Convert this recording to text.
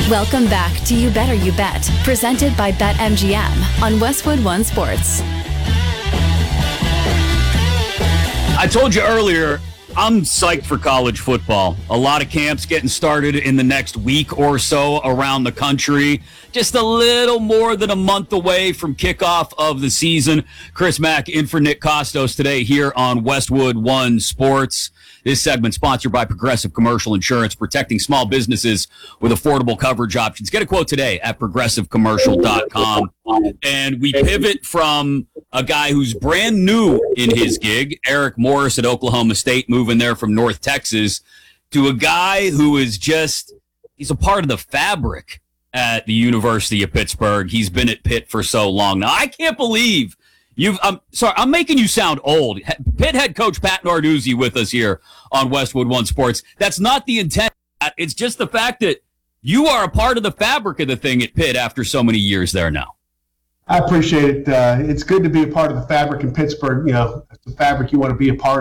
Welcome back to You Better You Bet, presented by BetMGM on Westwood One Sports. I told you earlier, I'm psyched for college football. A lot of camps getting started in the next week or so around the country. Just a little more than a month away from kickoff of the season. Chris Mack in for Nick Costos today here on Westwood One Sports. This segment sponsored by Progressive Commercial Insurance, protecting small businesses with affordable coverage options. Get a quote today at progressivecommercial.com. And we pivot from a guy who's brand new in his gig, Eric Morris at Oklahoma State, moving there from North Texas, to a guy who is he's a part of the fabric at the University of Pittsburgh. He's been at Pitt for so long. Now, I can't believe I'm making you sound old. Pitt head coach Pat Narduzzi with us here on Westwood One Sports. That's not the intent. It's just the fact that you are a part of the fabric of the thing at Pitt after so many years there now. I appreciate it. It's good to be a part of the fabric in Pittsburgh. You know, the fabric you want to be a part